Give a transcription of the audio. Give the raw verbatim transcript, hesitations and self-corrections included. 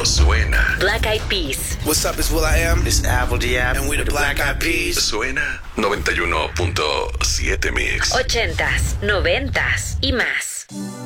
suena. Black Eyed Peas. What's up, it's will.i.am. This is Apple Diab. And we the Black Eyed Peas. Suena noventa y uno punto siete Mix. Ochentas, noventas y más.